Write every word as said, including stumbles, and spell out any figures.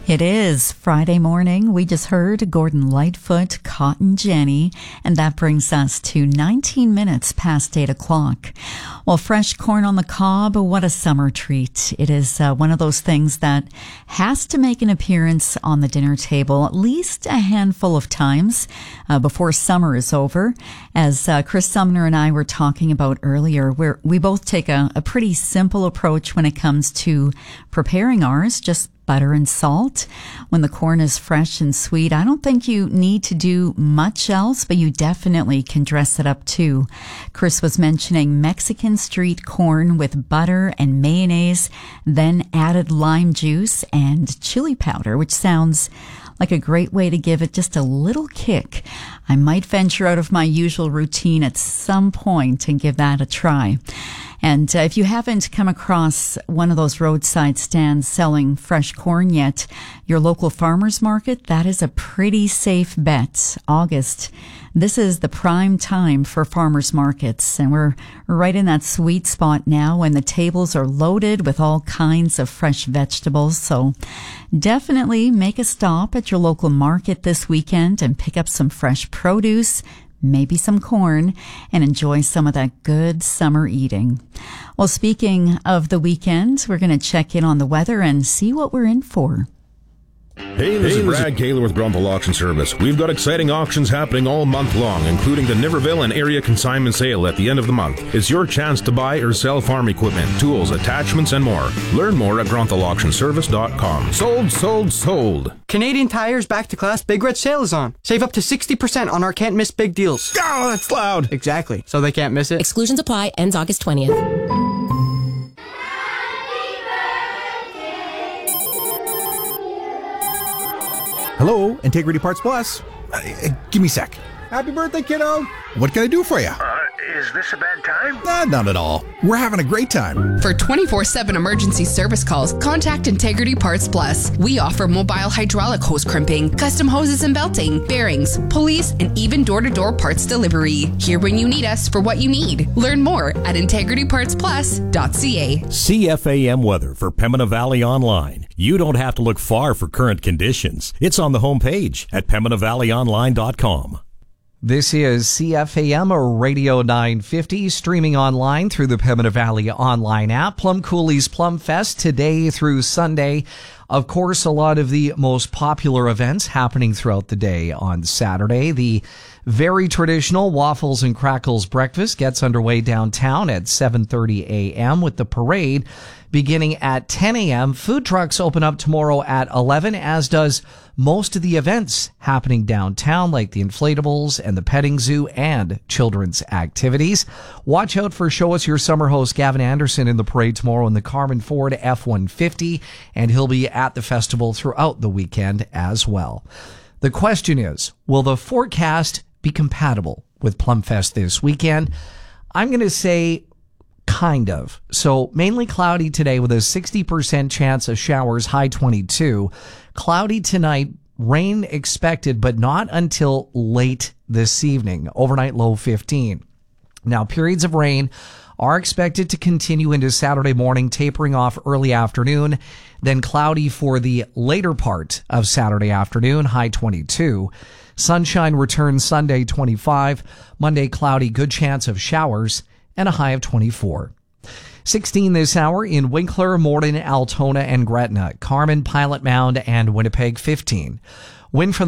It is Friday morning. We just heard Gordon Lightfoot, Cotton Jenny, and that brings us to nineteen minutes past eight o'clock. Well, fresh corn on the cob, what a summer treat. It is uh, one of those things that has to make an appearance on the dinner table at least a handful of times uh, before summer is over. As uh, Chris Sumner and I were talking about earlier, we're, we both take a, a pretty simple approach when it comes to preparing ours, just butter and salt. When the corn is fresh and sweet, I don't think you need to do much else, but you definitely can dress it up too. Chris was mentioning Mexican street corn with butter and mayonnaise, then added lime juice and chili powder, which sounds like a great way to give it just a little kick. I might venture out of my usual routine at some point and give that a try. And uh, if you haven't come across one of those roadside stands selling fresh corn yet, your local farmer's market, that is a pretty safe bet. August, this is the prime time for farmers markets, and we're right in that sweet spot now when the tables are loaded with all kinds of fresh vegetables. So definitely make a stop at your local market this weekend and pick up some fresh produce, maybe some corn, and enjoy some of that good summer eating. Well, speaking of the weekend, we're going to check in on the weather and see what we're in for. Hey, this hey, is Brad Kaler with Grunthal Auction Service. We've got exciting auctions happening all month long, including the Niverville and area consignment sale at the end of the month. It's your chance to buy or sell farm equipment, tools, attachments, and more. Learn more at grunthal auction service dot com. Sold, sold, sold. Canadian Tire's Back to Class Big Red Sale is on. Save up to sixty percent on our can't miss big deals. Oh, that's loud. Exactly. So they can't miss it. Exclusions apply. Ends August twentieth. Hello, Integrity Parts Plus. Uh, uh, give me a sec. Happy birthday, kiddo. What can I do for you? Uh, is this a bad time? Uh, not at all. We're having a great time. For twenty-four seven emergency service calls, contact Integrity Parts Plus. We offer mobile hydraulic hose crimping, custom hoses and belting, bearings, pulleys, and even door-to-door parts delivery. Here when you need us for what you need. Learn more at integrity parts plus dot c a. C F A M weather for Pembina Valley Online. You don't have to look far for current conditions. It's on the homepage at pembina valley online dot com. This is C F A M Radio nine fifty, streaming online through the Pembina Valley online app. Plum Cooley's Plum Fest today through Sunday. Of course, a lot of the most popular events happening throughout the day on Saturday. The very traditional Waffles and Crackles breakfast gets underway downtown at seven thirty a.m. with the parade beginning at ten a.m. Food trucks open up tomorrow at eleven, as does most of the events happening downtown, like the inflatables and the petting zoo and children's activities. Watch out for Show Us Your Summer host Gavin Anderson in the parade tomorrow in the Carmen Ford F one fifty, and he'll be at the festival throughout the weekend as well. The question is, will the forecast be compatible with Plumfest this weekend? I'm going to say kind of. So mainly cloudy today with a sixty percent chance of showers, high twenty-two. Cloudy tonight, rain expected, but not until late this evening. Overnight low fifteen. Now, periods of rain are expected to continue into Saturday morning, tapering off early afternoon, then cloudy for the later part of Saturday afternoon, high twenty-two. Sunshine returns Sunday, twenty-five. Monday, cloudy, good chance of showers, and a high of twenty-four. sixteen this hour in Winkler, Morden, Altona, and Gretna. Carmen, Pilot Mound, and Winnipeg, fifteen. Wind from